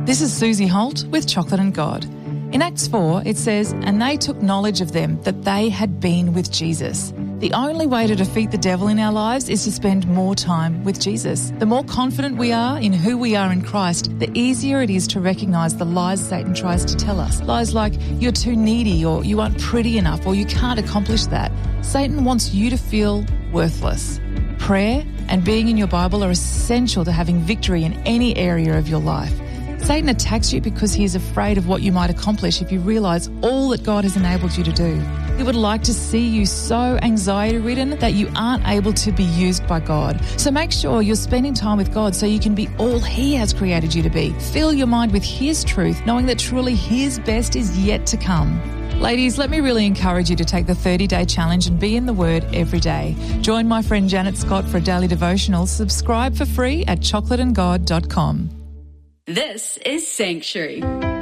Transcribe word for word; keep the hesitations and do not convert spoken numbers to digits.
This is Susie Holt with Chocolate and God. In Acts four, it says, "And they took knowledge of them that they had been with Jesus." The only way to defeat the devil in our lives is to spend more time with Jesus. The more confident we are in who we are in Christ, the easier it is to recognise the lies Satan tries to tell us. Lies like, you're too needy, or you aren't pretty enough, or you can't accomplish that. Satan wants you to feel worthless. Prayer and being in your Bible are essential to having victory in any area of your life. Satan attacks you because he is afraid of what you might accomplish if you realise all that God has enabled you to do. He would like to see you so anxiety-ridden that you aren't able to be used by God. So make sure you're spending time with God so you can be all He has created you to be. Fill your mind with His truth, knowing that truly His best is yet to come. Ladies, let me really encourage you to take the thirty-day challenge and be in the Word every day. Join my friend Janet Scott for a daily devotional. Subscribe for free at chocolate and god dot com. This is Sanctuary.